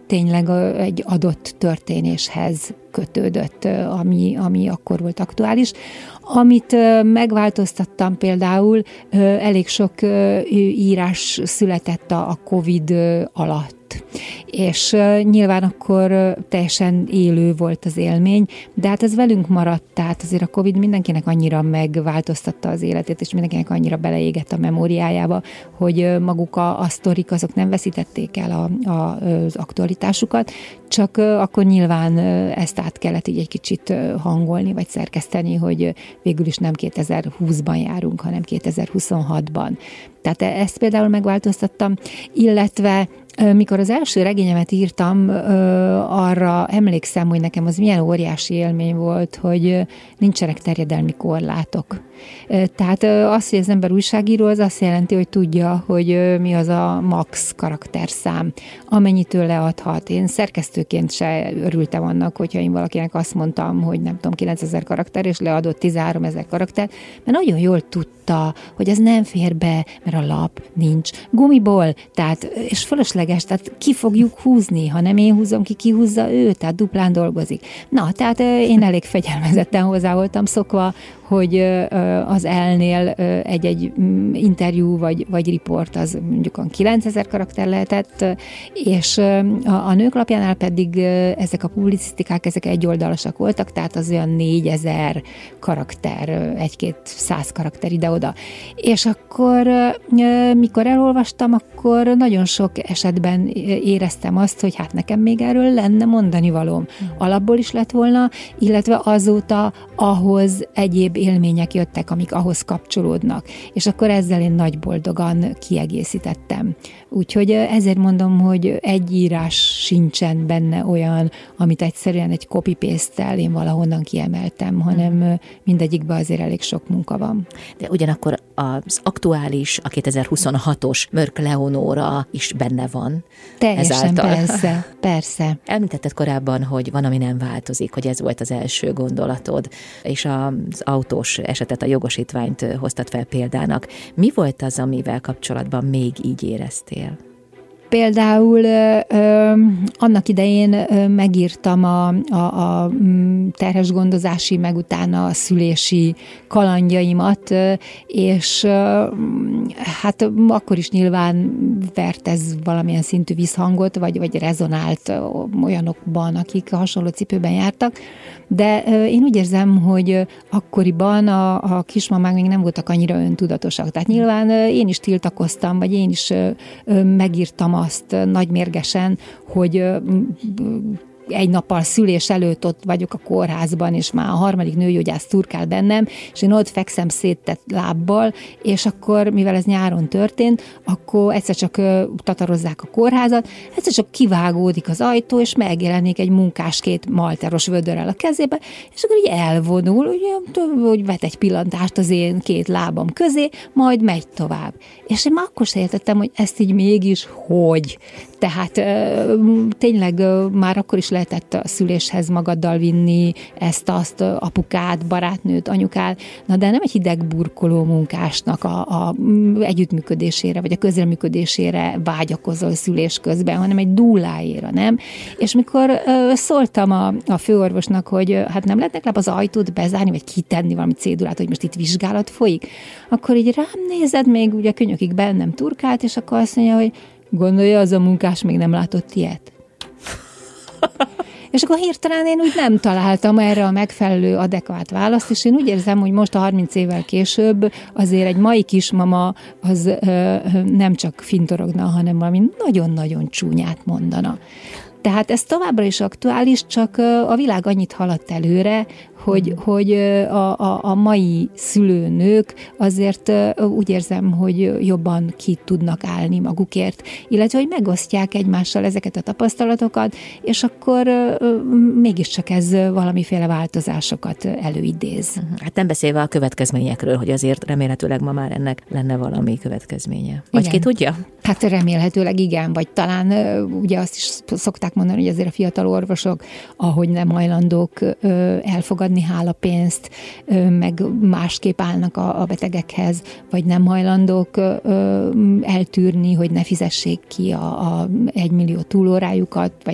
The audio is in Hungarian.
tényleg egy adott történéshez kötődött, ami akkor volt aktuális. Amit megváltoztattam például, elég sok írás született a Covid alatt. És nyilván akkor teljesen élő volt az élmény, de hát ez velünk maradt, tehát azért a Covid mindenkinek annyira megváltoztatta az életét, és mindenkinek annyira beleégett a memóriájába, hogy maguk a sztorik azok nem veszítették el az aktualitásukat, csak akkor nyilván ezt át kellett így egy kicsit hangolni, vagy szerkeszteni, hogy végül is nem 2020-ban járunk, hanem 2026-ban. Tehát ezt például megváltoztattam, illetve mikor az első regényemet írtam, arra emlékszem, hogy nekem az milyen óriási élmény volt, hogy nincsenek terjedelmi korlátok. Tehát az, hogy az ember újságíró, az azt jelenti, hogy tudja, hogy mi az a max karakterszám, amennyitől leadhat. Én szerkesztőként se örültem annak, hogyha én valakinek azt mondtam, hogy nem tudom, 9000 karakter, és leadott 13 000 karakter, mert nagyon jól tudta, hogy ez nem fér be, mert a lap nincs gumiból, tehát, és fölösleges, tehát ki fogjuk húzni, ha nem én húzom ki, húzza ő, tehát duplán dolgozik. Na, tehát én elég fegyelmezetten hozzá voltam szokva, hogy az elnél egy interjú vagy riport az mondjuk 9000 karakter lehetett, és a Nőklapjánál pedig ezek a publicisztikák, ezek egyoldalasak voltak, tehát az olyan 4000 karakter, 1-200 karakter ide-oda. És akkor, mikor elolvastam, akkor nagyon sok esetben éreztem azt, hogy hát nekem még erről lenne mondani valóm. Alapból is lett volna, illetve azóta ahhoz egyéb élmények jöttek, amik ahhoz kapcsolódnak. És akkor ezzel én nagy boldogan kiegészítettem. Úgyhogy ezért mondom, hogy egy írás sincsen benne olyan, amit egyszerűen egy copy-paste-tel én valahonnan kiemeltem, hanem mindegyikben azért elég sok munka van. De ugyanakkor az aktuális, a 2026-os Mörk Leonóra is benne van. Teljesen, ezáltal. Persze. Említetted korábban, hogy van, ami nem változik, hogy ez volt az első gondolatod, és az autós esetet, a jogosítványt hoztad fel példának. Mi volt az, amivel kapcsolatban még így éreztél? Például annak idején megírtam a terhes gondozási, meg utána a szülési kalandjaimat, és hát akkor is nyilván vert ez valamilyen szintű visszhangot, vagy rezonált olyanokban, akik hasonló cipőben jártak, de én úgy érzem, hogy akkoriban a kismamák még nem voltak annyira öntudatosak. Tehát nyilván én is tiltakoztam, vagy én is megírtam azt nagymérgesen, hogy egy nappal szülés előtt ott vagyok a kórházban, és már a harmadik nőgyógyász turkál bennem, és én ott fekszem széttett lábbal, és akkor, mivel ez nyáron történt, akkor egyszer csak tatarozzák a kórházat, egyszer csak kivágódik az ajtó, és megjelenik egy munkás 2 malteros vödörrel a kezébe, és akkor így elvonul, hogy vet egy pillantást az én 2 lábam közé, majd megy tovább. És én már akkor se értettem, hogy ezt így mégis hogy. Tehát tényleg már akkor is lehetett a szüléshez magaddal vinni ezt-azt, apukát, barátnőt, anyukát, na de nem egy hideg burkoló munkásnak a együttműködésére, vagy a közreműködésére vágyakozol szülés közben, hanem egy dúláéra, nem? És mikor szóltam a főorvosnak, hogy hát nem lehetnek az ajtót bezárni, vagy kitenni valami cédulát, hogy most itt vizsgálat folyik, akkor így rám nézed, még ugye könyökig bennem turkált, és akkor azt mondja, hogy gondolja, az a munkás még nem látott ilyet. És akkor hirtelen én úgy nem találtam erre a megfelelő, adekvát választ, és én úgy érzem, hogy most a 30 évvel később azért egy mai kismama az nem csak fintorogna, hanem valami nagyon-nagyon csúnyát mondana. Tehát ez továbbra is aktuális, csak a világ annyit haladt előre, hogy a mai szülőnők azért úgy érzem, hogy jobban ki tudnak állni magukért, illetve hogy megosztják egymással ezeket a tapasztalatokat, és akkor mégiscsak ez valamiféle változásokat előidéz. Hát nem beszélve a következményekről, hogy azért remélhetőleg ma már ennek lenne valami következménye. Vagy igen. Ki tudja? Hát remélhetőleg igen, vagy talán ugye azt is szokták mondani, hogy azért a fiatal orvosok, ahogy nem hajlandók elfogadni hálapénzt, meg másképp állnak a betegekhez, vagy nem hajlandók eltűrni, hogy ne fizessék ki a 1 millió túlórájukat, vagy